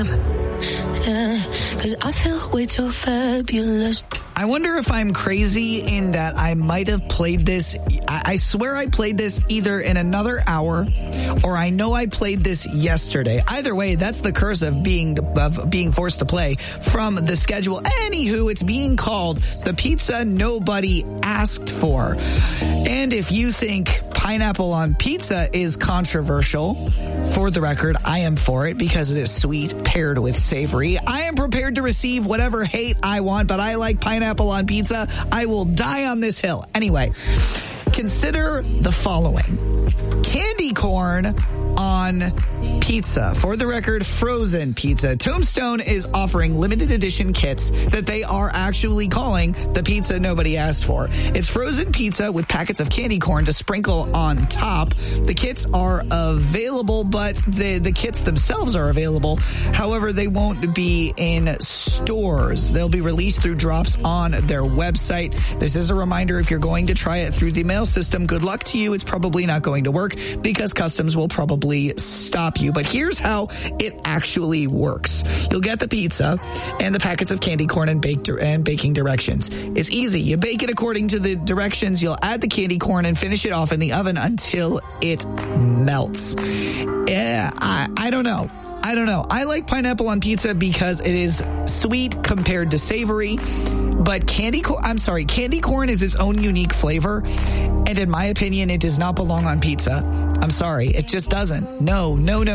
'Cause I feel way too fabulous. I wonder if I'm crazy in that I might have played this. I swear I played this either in another hour or I know I played this yesterday. Either way, that's the curse of being forced to play from the schedule. Anywho, it's being called the pizza nobody asked for. And if you think pineapple on pizza is controversial, for the record, I am for it because it is sweet paired with savory. I am prepared to receive whatever hate I want, but I like pineapple on pizza. I will die on this hill. Anyway, consider the following. Candy corn on pizza. For the record, frozen pizza. Tombstone is offering limited edition kits that they are actually calling the pizza nobody asked for. It's frozen pizza with packets of candy corn to sprinkle on top. The kits are available, but the kits themselves are available. However, they won't be in stores. They'll be released through drops on their website. This is a reminder, if you're going to try it through the mail system, good luck to you. It's probably not going to work because customs will probably stop you. But here's how it actually works. You'll get the pizza and the packets of candy corn and baking directions. It's easy. You bake it according to the directions. You'll add the candy corn and finish it off in the oven until it melts. Yeah, I don't know. I like pineapple on pizza because it is sweet compared to savory. But candy corn is its own unique flavor. And in my opinion, it does not belong on pizza. I'm sorry. It just doesn't. No.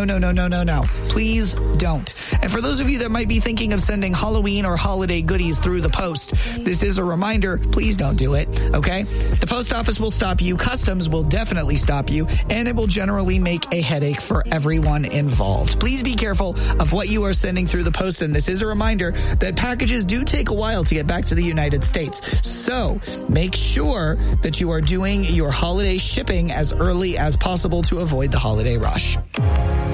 Please don't. And for those of you that might be thinking of sending Halloween or holiday goodies through the post, this is a reminder. Please don't do it. Okay? The post office will stop you. Customs will definitely stop you. And it will generally make a headache for everyone involved. Please be careful of what you are sending through the post. And this is a reminder that packages do take a while to get back to the United States. So make sure that you are doing your holiday shipping as early as possible to avoid the holiday rush.